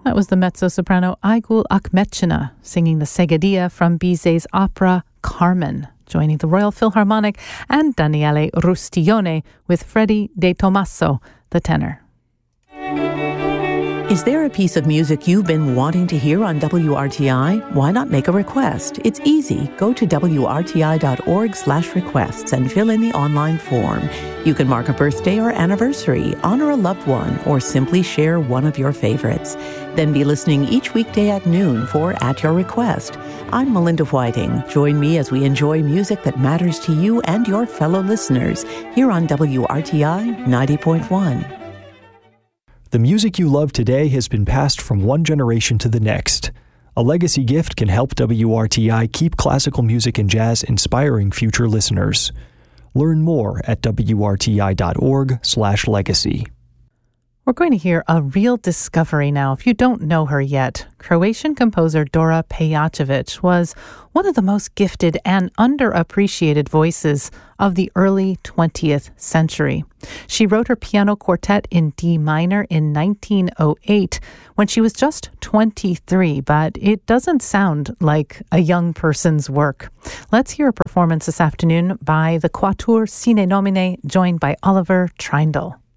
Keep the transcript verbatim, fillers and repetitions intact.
That was the mezzo-soprano Aygul Akmetchina singing the Segadia from Bizet's opera Carmen, joining the Royal Philharmonic and Daniele Rustiglione with Freddie De Tomaso, the tenor. Is there a piece of music you've been wanting to hear on W R T I? Why not make a request? It's easy. Go to W R T I dot org slash requests and fill in the online form. You can mark a birthday or anniversary, honor a loved one, or simply share one of your favorites. Then be listening each weekday at noon for At Your Request. I'm Melinda Whiting. Join me as we enjoy music that matters to you and your fellow listeners here on W R T I ninety point one. The music you love today has been passed from one generation to the next. A legacy gift can help W R T I keep classical music and jazz inspiring future listeners. Learn more at W R T I dot org slash legacy. We're going to hear a real discovery now. If you don't know her yet, Croatian composer Dora Pejacevic was one of the most gifted and underappreciated voices of the early twentieth century. She wrote her piano quartet in D minor in nineteen oh eight when she was just twenty-three, but it doesn't sound like a young person's work. Let's hear a performance this afternoon by the Quatuor Sine Nomine, joined by Oliver Trindle.